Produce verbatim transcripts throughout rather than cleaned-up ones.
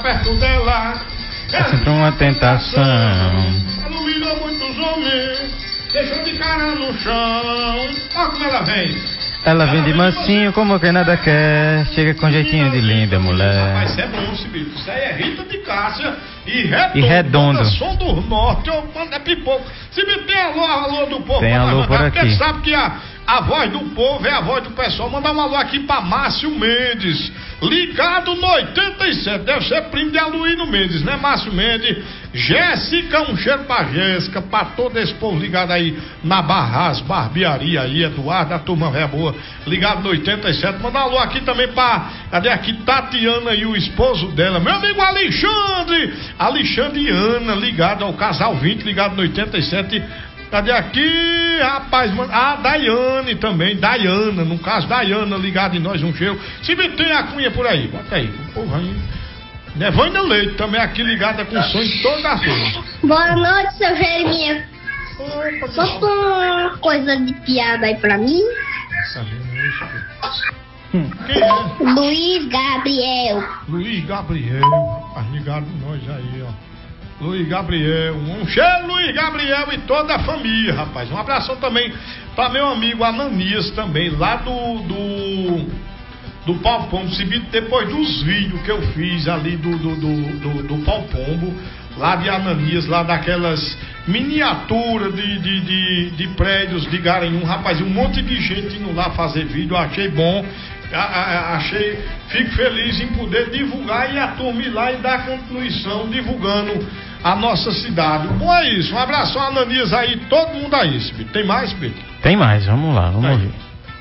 perto dela. É sempre uma tentação. Ela humilhou muitos homens, deixou de cara no chão. Olha como ela vem. Ela vem de mansinho, como quem nada quer. Chega com jeitinho de linda, mulher. Rapaz, isso é bom, esse bicho. Isso aí é Rita de Cássia e Redondo. E Redondo. Som do Norte, eu mando é pipoco. Se me tem alô, alô do povo. Tem alô por aqui. Porque sabe que a, a voz do povo é a voz do pessoal. Mandar um alô aqui pra Márcio Mendes. Ligado no oitenta e sete. Deve ser primo de Aluíno Mendes, né, Márcio Mendes? Jéssica, um cheiro pra Jéssica. Pra todo esse povo ligado aí na Barras, Barbearia aí, Eduardo, a turma é boa. Ligado no oitenta e sete. Mandar um alô aqui também pra. Cadê aqui? Tatiana e o esposo dela. Meu amigo Alexandre. Alexandre e Ana, ligado ao casal vinte, ligado no oitenta e sete. Cadê aqui, rapaz? Mano? Ah, Daiane também, Daiana, no caso, Daiana, ligado em nós, um cheiro. Se me tem a cunha por aí, bota aí, porra aí. Nevânia Leite também aqui ligada com som em toda a feira. Boa noite, seu Jeremias. Só uma coisa de piada aí pra mim. Quem é? Luiz Gabriel. Luiz Gabriel, rapaz, ligado em nós aí, ó. Luiz Gabriel, um cheiro Luiz Gabriel e toda a família, rapaz. Um abração também para meu amigo Ananias também, lá do do, do Pau Pombo. Se depois dos vídeos que eu fiz ali do do, do, do, do Pau Pombo, lá de Ananias, lá daquelas miniaturas de, de, de, de prédios de Garanhuns, rapaz, um monte de gente indo lá fazer vídeo, eu achei bom. A, a, achei, fico feliz em poder divulgar e a turma ir lá e dar contribuição divulgando a nossa cidade. Bom, é isso, um abraço a Ananias aí, todo mundo aí, Pedro. Tem mais, Pedro? Tem mais, vamos lá, vamos ouvir.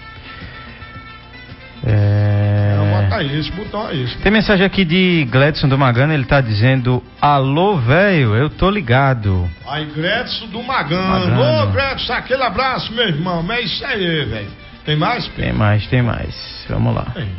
É... Não, bota aí, esse botão é esse. Tem mensagem aqui de Gledson do Magano, ele tá dizendo: alô, velho, eu tô ligado. Aí, Gledson do Magano. Magano. Ô, Gledson, aquele abraço, meu irmão. É isso aí, velho. Tem mais, Pedro? Tem mais, tem mais. Vamos lá. Tem.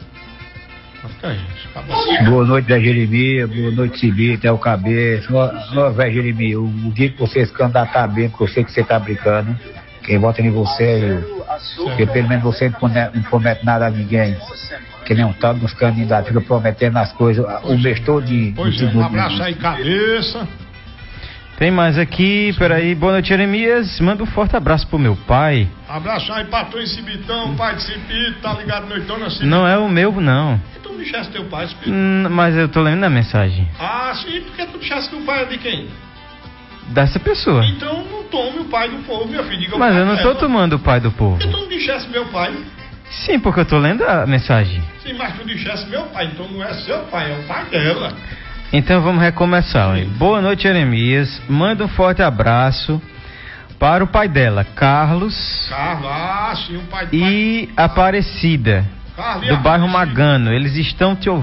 Boa noite, Zé Jeremias. Boa noite, Cibite, até o cabeça. Ô, Zé Jeremias, o, o dia que você se candidatar bem, porque eu sei que você tá brincando, quem vota em você é eu. Porque pelo menos você não promete, não promete nada a ninguém. Que nem um tal dos candidatos, fica prometendo as coisas o mês todo de. Pois é, um abraço aí, cabeça. Tem mais aqui, peraí. Boa noite, Jeremias. Manda um forte abraço pro meu pai. Abraço aí pra tu e Cibitão, pai de Cibito, tá ligado no Itona Cibito? Não é o meu, não. Por que tu não deixasse teu pai, Cibito? Hum, mas eu tô lendo a mensagem. Ah, sim, por que tu deixasse teu pai de quem? Dessa pessoa. Então não tome o pai do povo, meu filho. Diga mas eu não tô dela. tomando o pai do povo. Por que tu não deixasse meu pai? Sim, porque eu tô lendo a mensagem. Sim, mas tu deixasse meu pai, então não é seu pai, é o pai dela. Então vamos recomeçar. Hein? Boa noite, Jeremias. Manda um forte abraço para o pai dela, Carlos. Carlos, ah, sim, o pai do e pai. Aparecida, Carlos do bairro Aparecida. Magano. Eles estão te ouvindo.